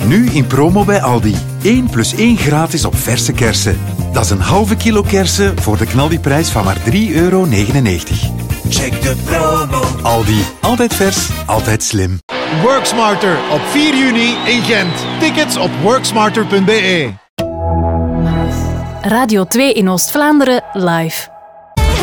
Nu in promo bij Aldi. 1 + 1 gratis op verse kersen. Dat is een halve kilo kersen voor de knaldiprijs van maar €3,99. Check de promo. Aldi. Altijd vers, altijd slim. Worksmarter op 4 juni in Gent. Tickets op worksmarter.be. Radio 2 in Oost-Vlaanderen live.